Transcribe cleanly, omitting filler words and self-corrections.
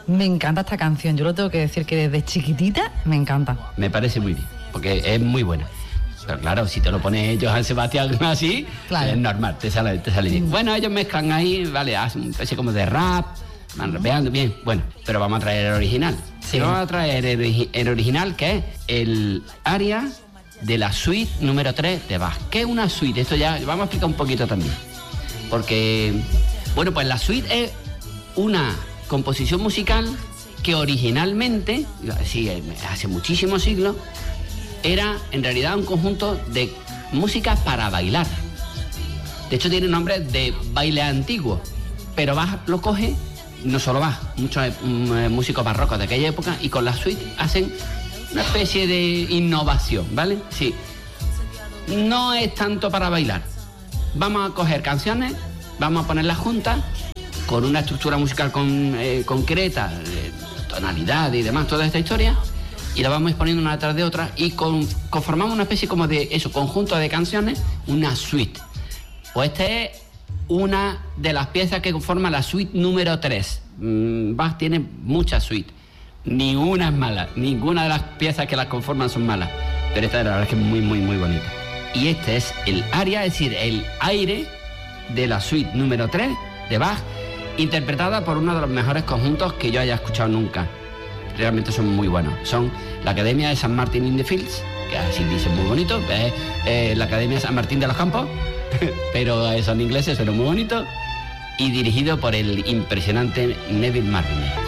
Me encanta esta canción, yo lo tengo que decir que desde chiquitita me encanta. Me parece muy bien, porque es muy buena. Pero claro, si te lo pone Johann Sebastian así, claro, es normal, te sale bien. Bueno, ellos mezclan ahí, vale, hacen un especie como de rap, van rapeando bien, bueno, pero vamos a traer el original. Sí. Vamos a traer el original, que es el aria de la suite número 3 de Bach. ¿Qué es una suite? Esto ya vamos a explicar un poquito también. Porque, bueno, pues la suite es una composición musical que originalmente, sí, hace muchísimos siglos, era en realidad un conjunto de música para bailar. De hecho tiene nombre de baile antiguo, pero Bach lo coge, no solo Bach, muchos músicos barrocos de aquella época, y con la suite hacen una especie de innovación, ¿vale? Sí, no es tanto para bailar. Vamos a coger canciones, vamos a ponerlas juntas con una estructura musical concreta, tonalidad y demás, toda esta historia, y la vamos exponiendo una detrás de otra y conformamos una especie como de eso, conjunto de canciones, una suite. Pues esta es una de las piezas que conforma la suite número 3. Bach tiene muchas suites, ni una es mala, ninguna de las piezas que las conforman son malas, pero esta la verdad es que es muy, muy, muy bonita. Y este es el aria, es decir, el aire de la suite número 3 de Bach, interpretada por uno de los mejores conjuntos que yo haya escuchado nunca. Realmente son muy buenos. Son la Academia de San Martín in the Fields, que así dicen muy bonito, la Academia de San Martín de los Campos, pero son ingleses, son muy bonitos, y dirigido por el impresionante Neville Marriner.